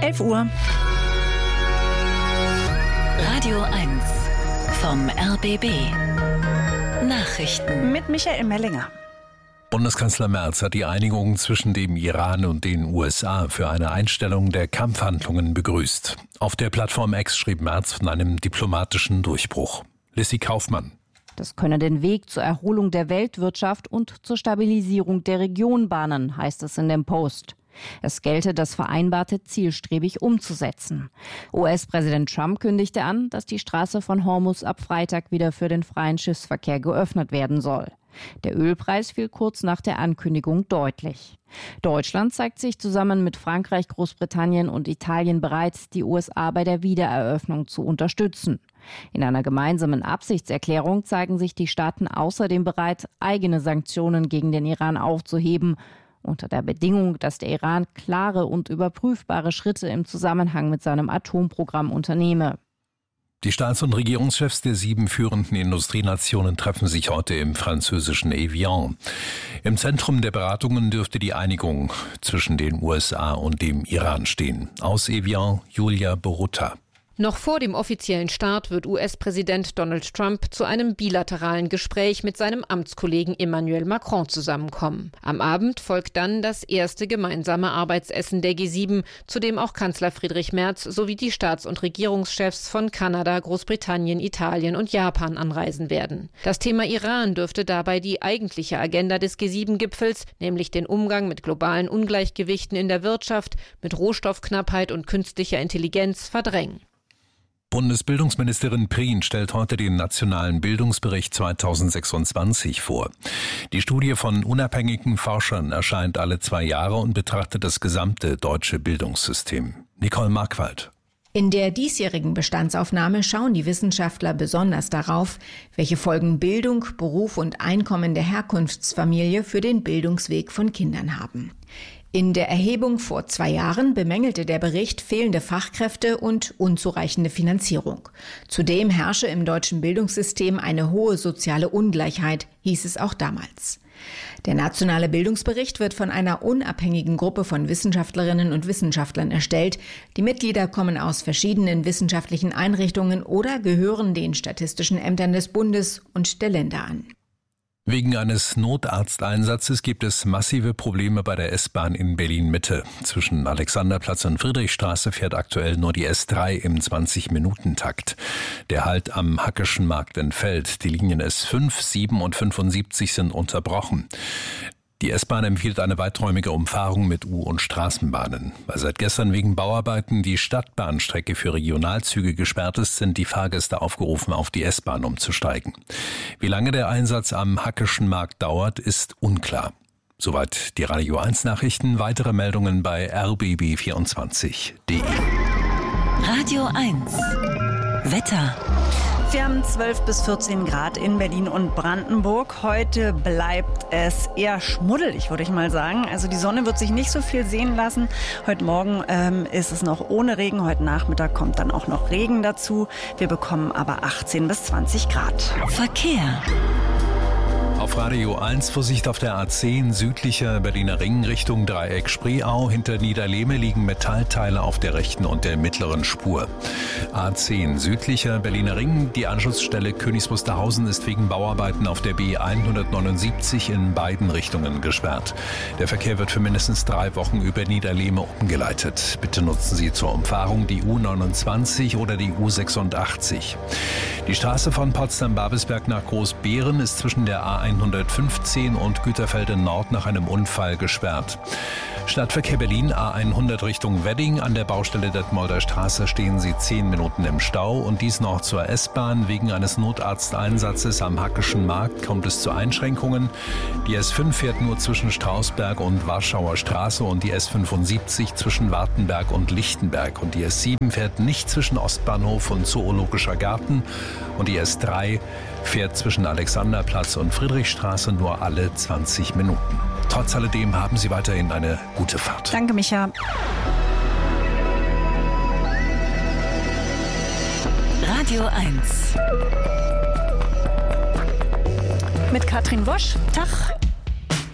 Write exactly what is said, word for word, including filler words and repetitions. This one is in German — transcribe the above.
elf Uhr. Radio eins vom R B B. Nachrichten Mit Michael Mellinger. Bundeskanzler Merz hat die Einigung zwischen dem Iran und den U S A für eine Einstellung der Kampfhandlungen begrüßt. Auf der Plattform X schrieb Merz von einem diplomatischen Durchbruch. Lissy Kaufmann. Das könne den Weg zur Erholung der Weltwirtschaft und zur Stabilisierung der Region bahnen, heißt es in dem Post. Es gelte, das Vereinbarte zielstrebig umzusetzen. U S-Präsident Trump kündigte an, dass die Straße von Hormuz ab Freitag wieder für den freien Schiffsverkehr geöffnet werden soll. Der Ölpreis fiel kurz nach der Ankündigung deutlich. Deutschland zeigt sich zusammen mit Frankreich, Großbritannien und Italien bereit, die U S A bei der Wiedereröffnung zu unterstützen. In einer gemeinsamen Absichtserklärung zeigen sich die Staaten außerdem bereit, eigene Sanktionen gegen den Iran aufzuheben, unter der Bedingung, dass der Iran klare und überprüfbare Schritte im Zusammenhang mit seinem Atomprogramm unternehme. Die Staats- und Regierungschefs der sieben führenden Industrienationen treffen sich heute im französischen Evian. Im Zentrum der Beratungen dürfte die Einigung zwischen den U S A und dem Iran stehen. Aus Evian, Julia Borutta. Noch vor dem offiziellen Start wird U S-Präsident Donald Trump zu einem bilateralen Gespräch mit seinem Amtskollegen Emmanuel Macron zusammenkommen. Am Abend folgt dann das erste gemeinsame Arbeitsessen der G sieben, zu dem auch Kanzler Friedrich Merz sowie die Staats- und Regierungschefs von Kanada, Großbritannien, Italien und Japan anreisen werden. Das Thema Iran dürfte dabei die eigentliche Agenda des G sieben Gipfels, nämlich den Umgang mit globalen Ungleichgewichten in der Wirtschaft, mit Rohstoffknappheit und künstlicher Intelligenz verdrängen. Bundesbildungsministerin Prien stellt heute den Nationalen Bildungsbericht zweitausendsechsundzwanzig vor. Die Studie von unabhängigen Forschern erscheint alle zwei Jahre und betrachtet das gesamte deutsche Bildungssystem. Nicole Markwald. In der diesjährigen Bestandsaufnahme schauen die Wissenschaftler besonders darauf, welche Folgen Bildung, Beruf und Einkommen der Herkunftsfamilie für den Bildungsweg von Kindern haben. In der Erhebung vor zwei Jahren bemängelte der Bericht fehlende Fachkräfte und unzureichende Finanzierung. Zudem herrsche im deutschen Bildungssystem eine hohe soziale Ungleichheit, hieß es auch damals. Der nationale Bildungsbericht wird von einer unabhängigen Gruppe von Wissenschaftlerinnen und Wissenschaftlern erstellt. Die Mitglieder kommen aus verschiedenen wissenschaftlichen Einrichtungen oder gehören den statistischen Ämtern des Bundes und der Länder an. Wegen eines Notarzteinsatzes gibt es massive Probleme bei der S-Bahn in Berlin-Mitte. Zwischen Alexanderplatz und Friedrichstraße fährt aktuell nur die S drei im zwanzig-Minuten-Takt. Der Halt am Hackeschen Markt entfällt. Die Linien S fünf, sieben und fünfundsiebzig sind unterbrochen. Die S-Bahn empfiehlt eine weiträumige Umfahrung mit U- und Straßenbahnen. Weil seit gestern wegen Bauarbeiten die Stadtbahnstrecke für Regionalzüge gesperrt ist, sind die Fahrgäste aufgerufen, auf die S-Bahn umzusteigen. Wie lange der Einsatz am Hackeschen Markt dauert, ist unklar. Soweit die Radio eins Nachrichten. Weitere Meldungen bei r b b vierundzwanzig punkt d e. Radio eins Wetter. Wir haben zwölf bis vierzehn Grad in Berlin und Brandenburg. Heute bleibt es eher schmuddelig, würde ich mal sagen. Also die Sonne wird sich nicht so viel sehen lassen. Heute Morgen ähm, ist es noch ohne Regen. Heute Nachmittag kommt dann auch noch Regen dazu. Wir bekommen aber achtzehn bis zwanzig Grad. Verkehr. Auf Radio eins Vorsicht auf der A zehn, südlicher Berliner Ring Richtung Dreieck Spreeau. Hinter Niederlehme liegen Metallteile auf der rechten und der mittleren Spur. A zehn, südlicher Berliner Ring. Die Anschlussstelle Königs Wusterhausen ist wegen Bauarbeiten auf der B hundertneunundsiebzig in beiden Richtungen gesperrt. Der Verkehr wird für mindestens drei Wochen über Niederlehme umgeleitet. Bitte nutzen Sie zur Umfahrung die U neunundzwanzig oder die U sechsundachtzig. Die Straße von Potsdam-Babelsberg nach Großbeeren ist zwischen der A hundertfünfzehn und Güterfelde Nord nach einem Unfall gesperrt. Stadtverkehr Berlin A hundert Richtung Wedding. An der Baustelle Detmolder Straße stehen Sie zehn Minuten im Stau. Und dies noch zur S-Bahn. Wegen eines Notarzteinsatzes am Hackeschen Markt kommt es zu Einschränkungen. Die S fünf fährt nur zwischen Strausberg und Warschauer Straße und die S fünfundsiebzig zwischen Wartenberg und Lichtenberg. Und die S sieben fährt nicht zwischen Ostbahnhof und Zoologischer Garten. Und die S drei fährt zwischen Alexanderplatz und Friedrichstraße nur alle zwanzig Minuten. Trotz alledem haben Sie weiterhin eine gute Fahrt. Danke, Micha. Radio eins. Mit Katrin Wosch. Tag.